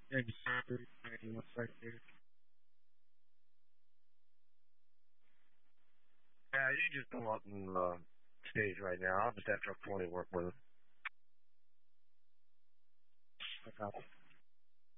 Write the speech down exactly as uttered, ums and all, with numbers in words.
Exactly. What's right there. Yeah, you can just come up and uh, stage right now. I'll just have to twenty work with it. I got it.